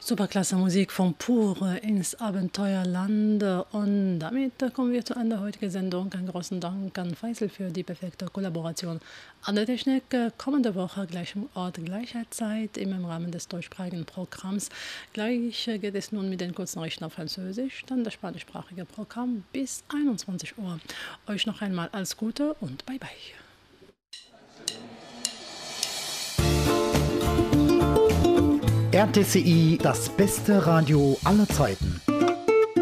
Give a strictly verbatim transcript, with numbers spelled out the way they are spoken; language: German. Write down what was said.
Superklasse Musik von Pur ins Abenteuerland. Und damit kommen wir zu Ende der heutigen Sendung. Einen großen Dank an Faisal für die perfekte Kollaboration an der Technik. Kommende Woche gleichem Ort, gleicher Zeit im Rahmen des deutschsprachigen Programms. Gleich geht es nun mit den Kurznachrichten auf Französisch, dann das spanischsprachige Programm bis einundzwanzig Uhr. Euch noch einmal alles Gute und bye bye. R T C I, das beste Radio aller Zeiten.